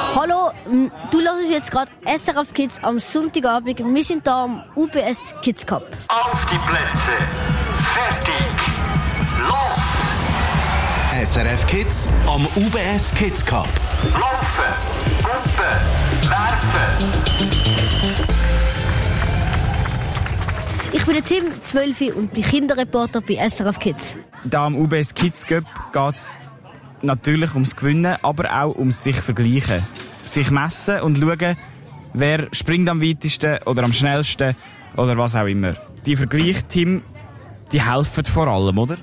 Hallo, du hörst jetzt gerade SRF Kids am Sonntagabend. Wir sind hier am UBS Kids Cup. Auf die Plätze, fertig, los! SRF Kids am UBS Kids Cup. Laufen, pumpen, werfen. Ich bin der Tim, 12 und bin Kinderreporter bei SRF Kids. Da am UBS Kids Cup geht es natürlich ums Gewinnen, aber auch ums sich vergleichen. Sich messen und schauen, wer springt am weitesten oder am schnellsten oder was auch immer. Die Vergleichsteam, die helfen vor allem, oder?